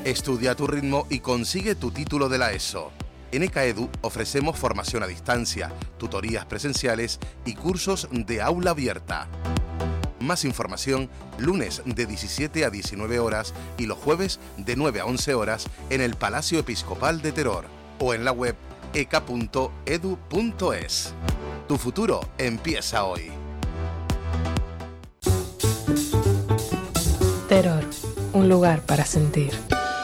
Estudia a tu ritmo y consigue tu título de la ESO. En ECAEDU ofrecemos formación a distancia, tutorías presenciales y cursos de aula abierta. Más información lunes de 17 a 19 horas y los jueves de 9 a 11 horas en el Palacio Episcopal de Teror o en la web eca.edu.es. Tu futuro empieza hoy. Teror, un lugar para sentir.